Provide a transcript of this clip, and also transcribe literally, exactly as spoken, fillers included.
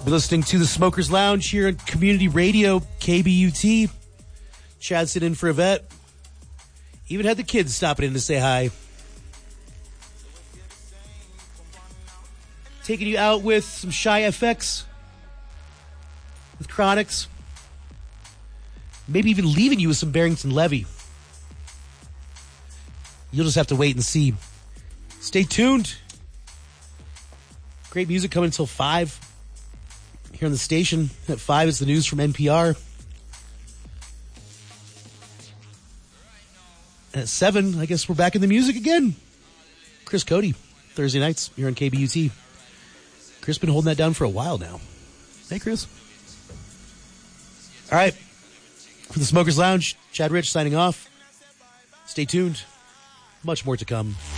We're listening to the Smokers Lounge here on Community Radio, K B U T. Chad sitting in for Yvette. Even had the kids stopping in to say hi. Taking you out with some Shy F X, with Chronics. Maybe even leaving you with some Barrington Levy. You'll just have to wait and see. Stay tuned. Great music coming until five here on the station. At five is the news from N P R. At seven, I guess we're back in the music again. Chris Cody, Thursday nights here on K B U T. Chris been holding that down for a while now. Hey, Chris. All right. For the Smokers Lounge, Chad Rich signing off. Stay tuned. Much more to come.